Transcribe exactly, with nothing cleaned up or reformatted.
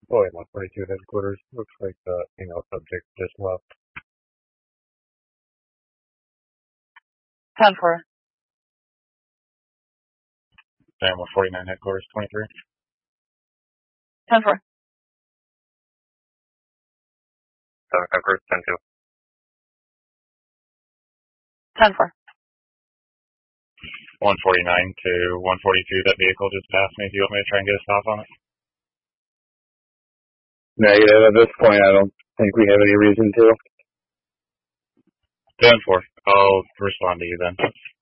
Boy, one forty-two headquarters. Looks like the email subject just left. ten four. Sam one forty-nine headquarters, twenty-three. ten four. Seven headquarters, ten two. ten four. one forty-nine to one forty-two, that vehicle just passed me. Do you want me to try and get a stop on it? Negative. At this point, I don't think we have any reason to. ten four. I'll respond to you then.